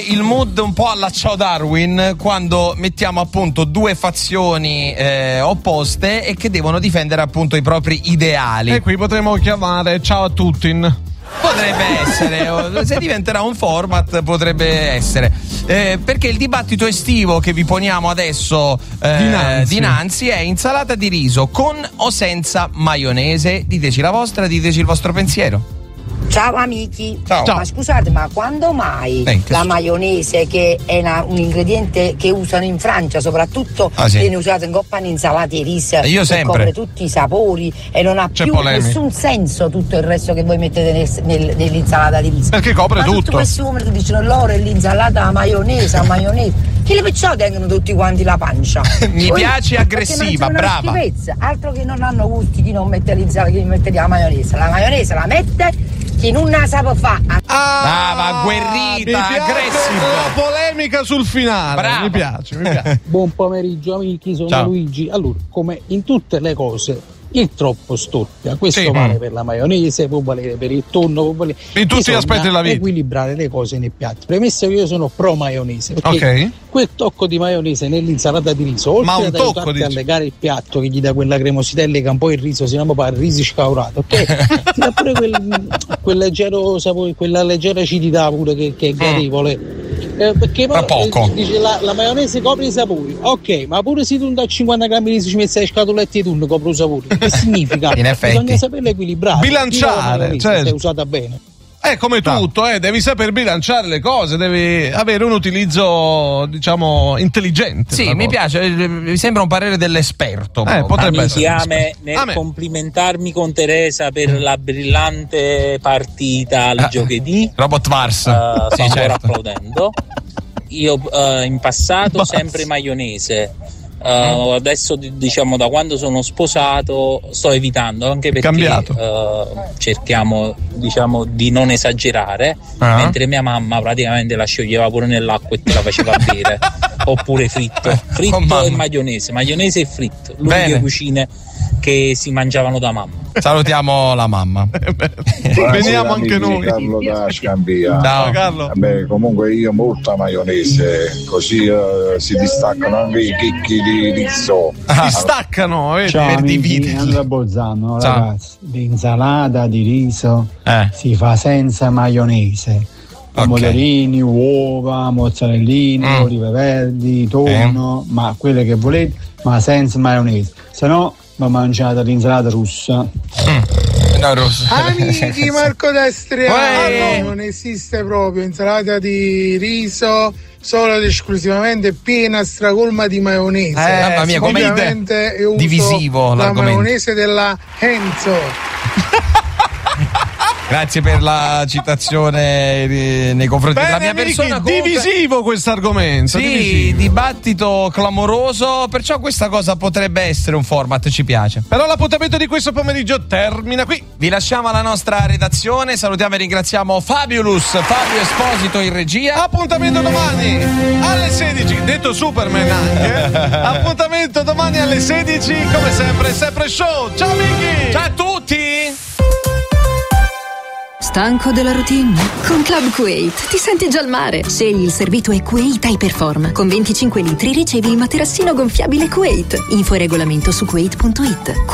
Il mood un po' alla Ciao Darwin, quando mettiamo appunto due fazioni opposte e che devono difendere appunto i propri ideali. E qui potremmo chiamare Ciao a Tutin. Potrebbe essere, se diventerà un format potrebbe essere, perché il dibattito estivo che vi poniamo adesso dinanzi è: insalata di riso con o senza maionese? Diteci la vostra, diteci il vostro pensiero. Ciao amici. Ciao. Ma scusate, ma quando mai la maionese, che è un ingrediente che usano in Francia soprattutto, viene usata in coppa in insalata di riso? Io sempre. Copre tutti i sapori e non ha più nessun senso tutto il resto che voi mettete nell'insalata di riso. Perché copre tutto. Tutti questi uomini che dicono loro è l'insalata a maionese. Che le perciò tengono tutti quanti la pancia. Mi piace aggressiva, brava. Altro che non hanno gusti di non mettere l'insalata, di mettere la maionese. La maionese la mette chi non la sa fa. Ma agguerrita, aggressiva. La polemica sul finale. Brava. Mi piace. Buon pomeriggio amici, sono Luigi. Allora, come in tutte le cose, il troppo storpia. Questo vale per la maionese, può valere per il tonno, può valere in tutti gli aspetti della vita. Equilibrare le cose nei piatti. Premesso che io sono pro maionese, perché quel tocco di maionese nell'insalata di riso, oltre ad aiutarti a legare il piatto, che gli dà quella cremosità e lega un po' il riso, se no pare il riso scaurato, ok? Ti dà pure quel leggero sapore, quella leggera acidità pure che è gradevole. Perché poi dice la maionese copre i sapori, ok, ma pure se tu da 50 grammi di riso ci metti le scatolette di tonno copre i sapori. Che significa? In effetti. Bisogna saperla equilibrare, bilanciare, se è usata bene. È come tutto, devi saper bilanciare le cose, devi avere un utilizzo, diciamo, intelligente. Sì, mi piace, mi sembra un parere dell'esperto. Potrebbe essere. Nel complimentarmi con Teresa per la brillante partita al giovedì. Robot Wars. Sto ancora applaudendo. Io in passato sempre maionese. Adesso diciamo da quando sono sposato sto evitando, anche perché cerchiamo diciamo di non esagerare, mentre mia mamma praticamente la scioglieva pure nell'acqua e te la faceva bere. Oppure fritto e maionese e fritto, l'uniche cucine che si mangiavano da mamma. Salutiamo la mamma. Veniamo anche noi. Carlo da Scambia. Ciao Carlo. Vabbè, comunque io molta maionese, così si distaccano anche i chicchi di riso. Si staccano, Ciao per amici, dividere. Andrea Bolzano. Ragazzi, l'insalata di riso si fa senza maionese. Pomodorini, uova, mozzarellini, olive verdi, tonno, ma quelle che volete, ma senza maionese. Se no, va mangiata l'insalata russa. Amici, Marco D'Astriano. Non esiste proprio insalata di riso solo ed esclusivamente piena stracolma di maionese. Mamma mia, come ovviamente io uso divisivo la l'argomento. maionese della Enzo. Grazie per la citazione nei confronti della mia persona. Divisivo questo argomento. Sì, dibattito clamoroso, perciò questa cosa potrebbe essere un format, ci piace. Però l'appuntamento di questo pomeriggio termina qui. Vi lasciamo alla nostra redazione, salutiamo e ringraziamo Fabio Esposito in regia. Appuntamento domani alle 16, detto Superman anche. Appuntamento domani alle 16, come sempre show. Ciao amici! Ciao a tutti! Stanco della routine? Con Club Kuwait ti senti già al mare. Scegli il servito e Kuwait Hyperform. Con 25 litri ricevi il materassino gonfiabile Kuwait. Info e regolamento su kuwait.it.